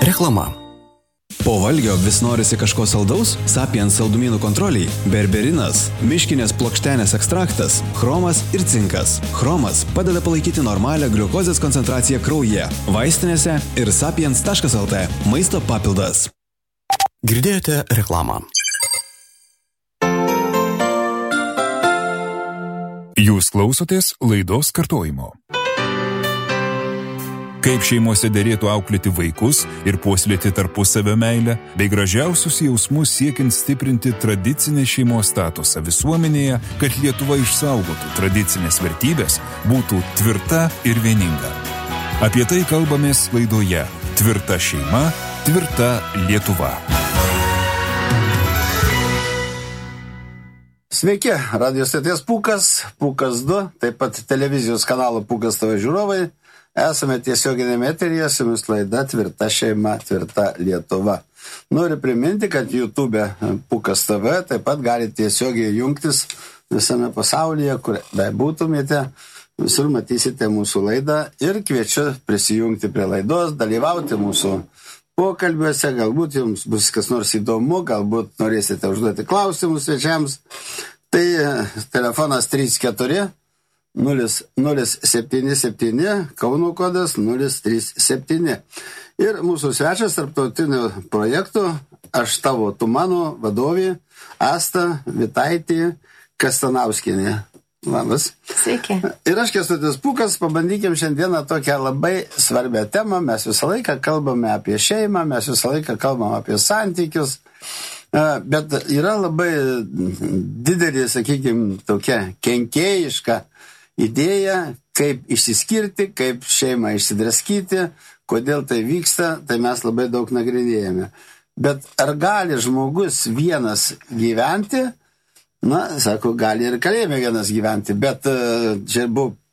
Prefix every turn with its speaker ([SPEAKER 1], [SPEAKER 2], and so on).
[SPEAKER 1] Reklama. Po valgio vis norisi kažko saldaus? Sapiens saldumynų kontroliai, berberinas, miškinės plokštenės ekstraktas, chromas ir cinkas. Chromas padeda palaikyti normalią gliukozės koncentraciją kraujyje, vaistinėse ir sapiens.lt maisto papildas. Girdėjote reklamą.
[SPEAKER 2] Jūs klausotės laidos kartojimo. Kaip šeimose derėtų auklėti vaikus ir puoselėti tarpusavio meilę, bei gražiausius jausmus siekiant stiprinti tradicinę šeimos statusą visuomenėje, kad Lietuva išsaugotų tradicinės vertybės, būtų tvirta ir vieninga. Apie tai kalbamės laidoje Tvirta šeima, tvirta Lietuva.
[SPEAKER 3] Sveiki, radio stoties Pūkas, Pūkas 2, taip pat televizijos kanalo Pūkas TV žiūrovai. Esame tiesioginėme eteryje, su jumis laida Tvirta šeima, tvirta Lietuva. Noriu priminti, kad YouTube Pūkas TV taip pat galite tiesiogiai jungtis visame pasaulyje, kur būtumėte, visur matysite mūsų laidą ir kviečiu prisijungti prie laidos, dalyvauti mūsų pokalbiuose, galbūt jums bus kas nors įdomu, galbūt norėsite užduoti klausimus svečiams. Tai telefonas 34 0077, Kauno kodas 037. Ir mūsų svečias tarptautinių projektų Aš tavo, tu mano vadovė Asta Vitaitė Kastanauskienė. Labas.
[SPEAKER 4] Sveiki.
[SPEAKER 3] Ir aš Kęstutis Pūkas, pabandykim šiandieną tokią labai svarbią temą. Mes visą laiką kalbame apie šeimą, mes visą laiką kalbame apie santykius, bet yra labai didelė, sakykime, tokia kenkėjiška idėja, kaip išsiskirti, kaip šeimą išsidraskyti, kodėl tai vyksta, tai mes labai daug nagrinėjame. Bet ar gali žmogus vienas gyventi? Na, sako, gali ir kalėjime vienas gyventi, bet čia buvo